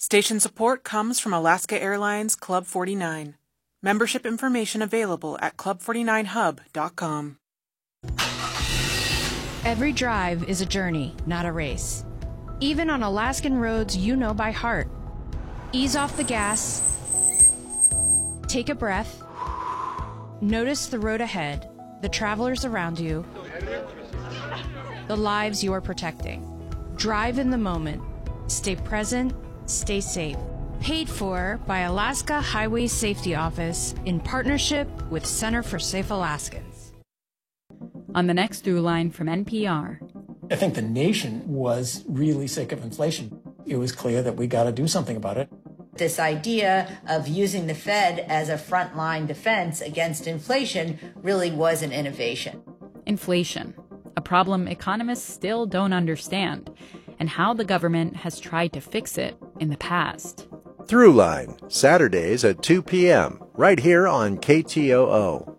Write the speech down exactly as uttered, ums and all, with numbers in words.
Station support comes from Alaska Airlines Club forty-nine. Membership information available at club forty-nine hub dot com. Every drive is a journey, not a race. Even on Alaskan roads you know by heart. Ease off the gas. Take a breath. Notice the road ahead, the travelers around you, the lives you are protecting. Drive in the moment. Stay present. Stay safe. Paid for by Alaska Highway Safety Office in partnership with Center for Safe Alaskans. On the next Throughline from N P R. I think the nation was really sick of inflation. It was clear that we got to do something about it. This idea of using the Fed as a frontline defense against inflation really was an innovation. Inflation, a problem economists still don't understand, and how the government has tried to fix it in the past. Throughline, Saturdays at two p.m., right here on K T O O.